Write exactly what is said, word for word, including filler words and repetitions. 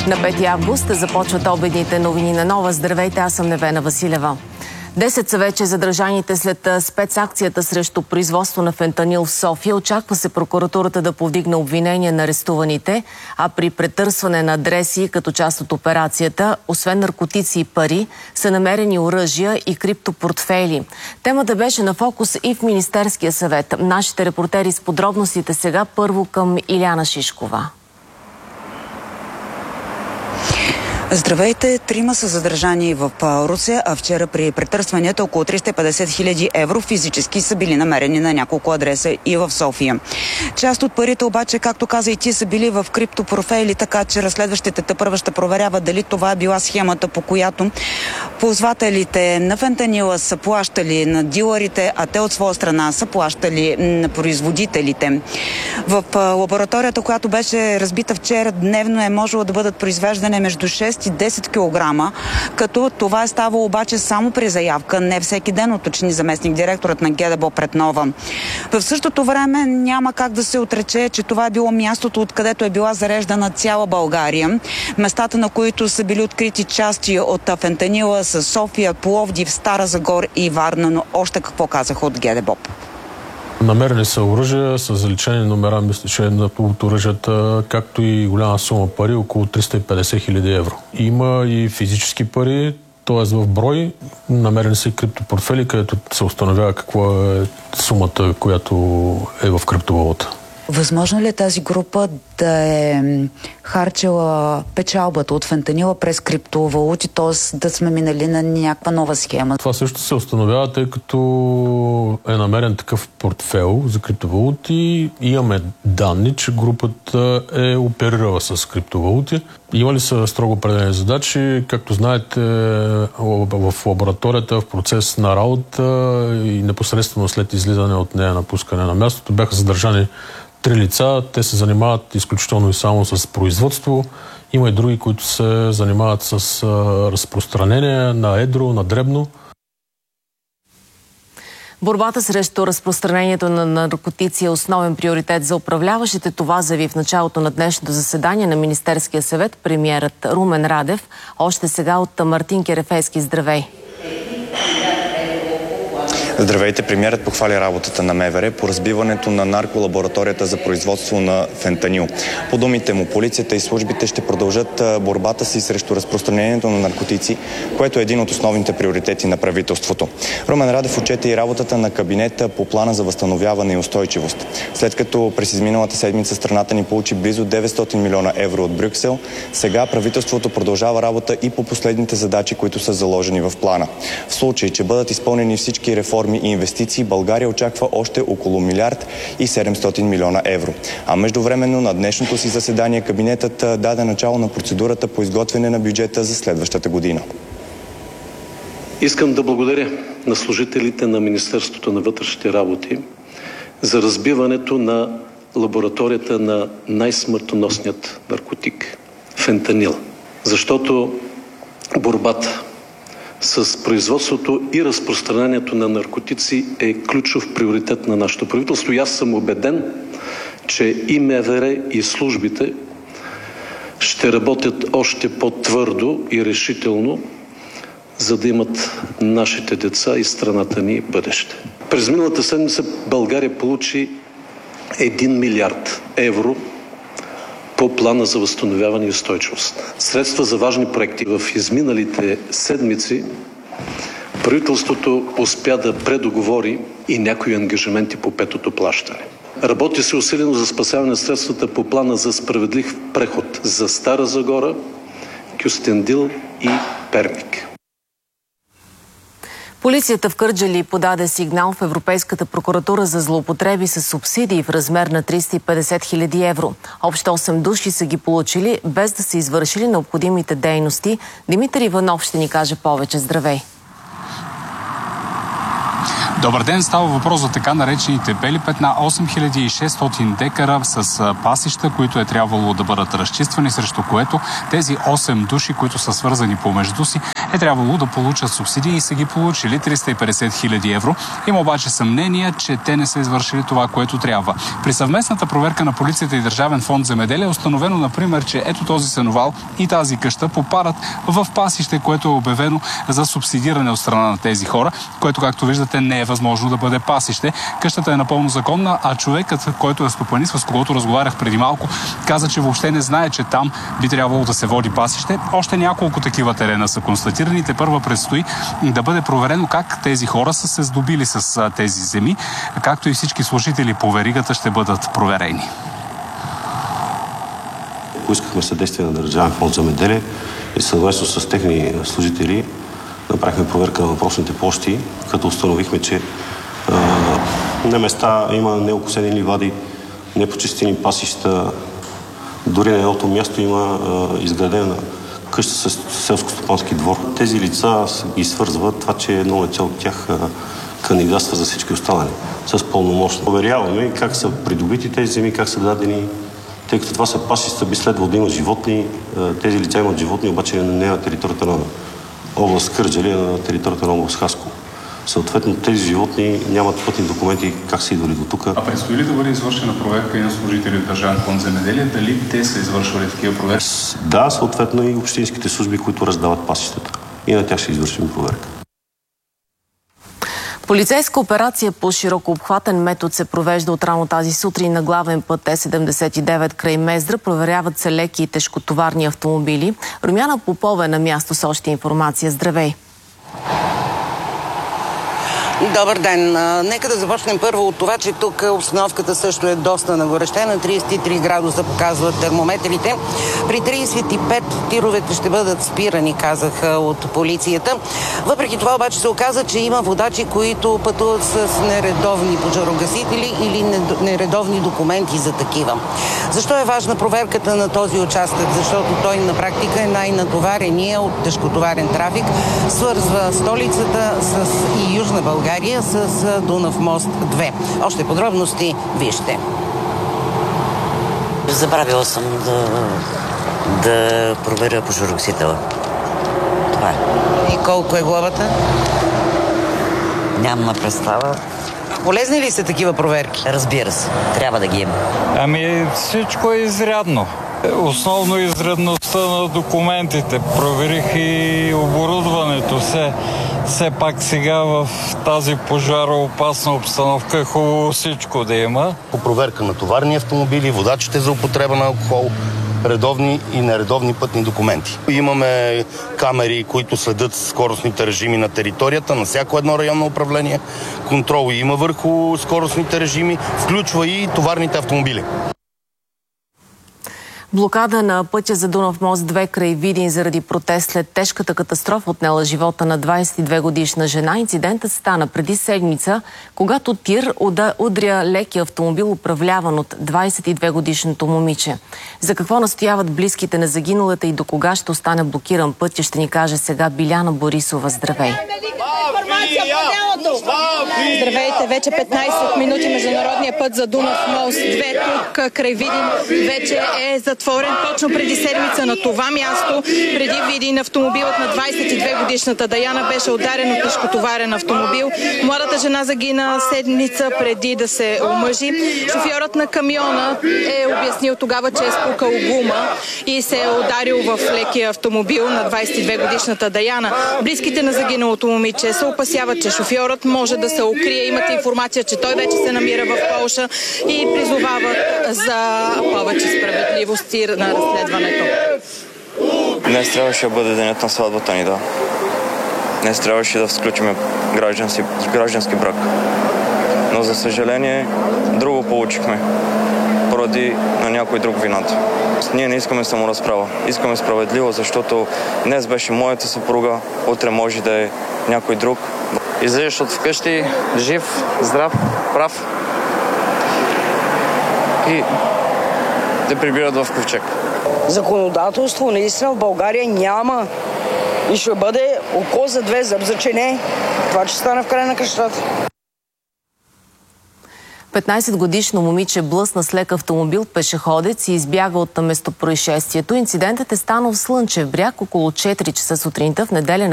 На пети август започват обедните новини на Нова. Здравейте, аз съм Невена Василева. Десет са вече задържаните след спецакцията срещу производство на фентанил в София. Очаква се прокуратурата да повдигне обвинения на арестуваните, а при претърсване на адреси като част от операцията, освен наркотици и пари, са намерени оръжия и криптопортфейли. Темата беше на фокус и в Министерския съвет. Нашите репортери с подробностите сега първо към Иляна Шишкова. Здравейте! Трима са задържани в Русе, а вчера при претърсванията около триста и петдесет хиляди евро физически са били намерени на няколко адреса и в София. Част от парите обаче, както каза и ти, са били в криптопрофейли, така че разследващите тепърва ще проверяват дали това е била схемата, по която ползвателите на фентанила са плащали на дилърите, а те от своя страна са плащали на производителите. В лабораторията, която беше разбита вчера, дневно е можело да бъдат произвеждане между шест и десет килограма, като това е ставало обаче само при заявка, не всеки ден, уточни заместник директорът на ГДБО пред Нова. В същото време няма как да се отрече, че това е било мястото, откъдето е била зареждана цяла България. Местата, на които са били открити части от фентанила са София, Пловдив, Стара Загора и Варна, но още какво казаха от ГДБО. Намерени са оръжия с заличени номера, мисля, че от оръжията, както и голяма сума пари, около триста и петдесет хиляди евро. Има и физически пари, т.е. в брой. Намерени са и криптопортфели, където се установява каква е сумата, която е в криптовалута. Възможно ли е тази група да е харчила печалбата от фентанила през криптовалути, т.е. да сме минали на някаква нова схема? Това също се установява, тъй като е намерен такъв портфел за криптовалути. Имаме данни, че групата е оперирала с криптовалути. Имали са строго определени задачи. Както знаете, в лабораторията, в процес на работа и непосредствено след излизане от нея, напускане на мястото, бяха задържани три лица. Те се занимават изключително и само с производство. Има и други, които се занимават с а, разпространение на едро, на дребно. Борбата срещу разпространението на наркотици е основен приоритет за управляващите. Това заяви в началото на днешното заседание на Министерския съвет премиерът Румен Радев. Още сега от Мартин Керефейски. Здравей! Здравейте! Премиерът похвали работата на МВР по разбиването на нарколабораторията за производство на фентанил. По думите му, полицията и службите ще продължат борбата си срещу разпространението на наркотици, което е един от основните приоритети на правителството. Румен Радев отчете и работата на кабинета по плана за възстановяване и устойчивост. След като през изминалата седмица страната ни получи близо деветстотин милиона евро от Брюксел, сега правителството продължава работа и по последните задачи, които са заложени в плана. В случай, че бъдат изпълнени всички реформи и инвестиции, България очаква още около милиард и седемстотин милиона евро. А междувременно на днешното си заседание кабинетът даде начало на процедурата по изготвяне на бюджета за следващата година. Искам да благодаря на служителите на Министерството на вътрешните работи за разбиването на лабораторията на най-смъртоносният наркотик – фентанил. Защото борбата с производството и разпространението на наркотици е ключов приоритет на нашето правителство. И аз съм убеден, че и МВР, и службите ще работят още по-твърдо и решително, за да имат нашите деца и страната ни бъдеще. През миналата седмица България получи един милиард евро по плана за възстановяване и устойчивост. Средства за важни проекти. В изминалите седмици правителството успя да предоговори и някои ангажименти по петото плащане. Работи се усилено за спасяване на средствата по плана за справедлив преход за Стара Загора, Кюстендил и Перник. Полицията в Кърджали подаде сигнал в Европейската прокуратура за злоупотреби с субсидии в размер на триста и петдесет хиляди евро. Общо осем души са ги получили, без да са извършили необходимите дейности. Димитър Иванов ще ни каже повече. Здравей! Добър ден, става въпрос за така наречените бели петна, осем хиляди и шестстотин декара с пасища, които е трябвало да бъдат разчиствани, срещу което тези осем души, които са свързани помежду си, е трябвало да получат субсидии и са ги получили триста и петдесет хиляди евро. Има обаче съмнение, че те не са извършили това, което трябва. При съвместната проверка на полицията и Държавен фонд земеделие е установено, например, че ето този сеновал и тази къща попадат в пасище, което е обявено за субсидиране от страна на тези хора, което, както виждате, не е възможно да бъде пасище. Къщата е напълно законна, а човекът, който е стопанист, с когото разговарях преди малко, каза, че въобще не знае, че там би трябвало да се води пасище. Още няколко такива терена са констатирани. Те първа предстои да бъде проверено как тези хора са се здобили с тези земи, както и всички служители по веригата ще бъдат проверени. Поискахме съдействие на Държавен фонд земеделие и съвместно с техни служители направихме проверка на въпросните площи, като установихме, че а, на места има неокосени ливади, непочистени пасища. Дори на едното място има а, изградена къща с селско-стопански двор. Тези лица ги свързват това, че едно лице от тях а, кандидатства за всички останали с пълномощно. Проверяваме как са придобити тези земи, как са дадени, тъй като това са пасища, би следвало да има животни. Тези лица имат животни, обаче не на територията на област Кърджали, а на територията на област Хасково. Съответно, тези животни нямат пътни документи как са идвали до тук. А предстои ли да бъде извършена проверка и на служители от Държавен фонд земеделие? Дали те са извършвали такива проверки? Да, съответно и общинските служби, които раздават пасищата. И на тях ще извършим проверка. Полицейска операция по широкообхватен метод се провежда от рано тази сутрин на главен път Т седемдесет и девет край Мездра. Проверяват се леки и тежкотоварни автомобили. Румяна Попова е на място с още информация. Здравей! Добър ден. Нека да започнем първо от това, че тук обстановката също е доста нагорещена. тридесет и три градуса показват термометрите. При тридесет и пет тировете ще бъдат спирани, казаха от полицията. Въпреки това обаче се оказа, че има водачи, които пътуват с нередовни пожарогасители или нередовни документи за такива. Защо е важна проверката на този участък? Защото той на практика е най-натоварения от тежкотоварен трафик. Свързва столицата с и Южна България с Дунав мост две. Още подробности вижте. Забравила съм да, да проверя пожарогасителя. Това е. И колко е глобата? Нямам представа. Полезни ли са такива проверки? Разбира се, трябва да ги има. Ами всичко е изрядно. Основно изрядността на документите. Проверих и оборудването. Все, все пак сега в тази пожароопасна обстановка е хубаво всичко да има. По проверка на товарни автомобили, водачите за употреба на алкохол, редовни и нередовни пътни документи. Имаме камери, които следят скоростните режими на територията на всяко едно районно управление. Контрол има върху скоростните режими, включва и товарните автомобили. Блокада на пътя за Дунав мост две край Видин заради протест след тежката катастрофа отнела живота на двадесет и две годишна жена. Инцидентът стана преди седмица, когато тир удря леки автомобил, управляван от двадесет и две годишното момиче. За какво настояват близките на загиналата и до кога ще остане блокиран пътя, ще ни каже сега Биляна Борисова. Здравей! Здравейте! Вече петнадесет минути международния път за Дунав мост две тук край Видин вече е затворен. Точно преди седмица на това място, преди Видин, автомобилът на двадесет и две годишната Даяна беше ударен от тежкотоварен автомобил. Младата жена загина седмица преди да се омъжи. Шофьорът на камиона е обяснил тогава, че е спукал гума и се е ударил в лекия автомобил на двадесет и две годишната Даяна. Близките на загиналото момиче се опасяват, че шофьорът може да се укрие. Имате информация, че той вече се намира в Полша и призовават за повече справедливост на разследването. Днес трябваше да бъде денят на сватбата ни, да. Днес трябваше да включим граждански, граждански брак. Но за съжаление, друго получихме. Поради на някой друг вината. Ние не искаме саморазправа. Искаме справедливо, защото днес беше моята съпруга, утре може да е някой друг. Излизаш от вкъщи жив, здрав, прав и те прибират в ковчег. Законодателство наистина в България няма и ще бъде око за две, зъб за чене. Това, че стана в края на кръщата. петнадесетгодишно момиче блъсна с лек автомобил пешеходец и избяга от местопроизшествието. Инцидентът е станал в Слънчев бряг около четири часа сутринта в неделя.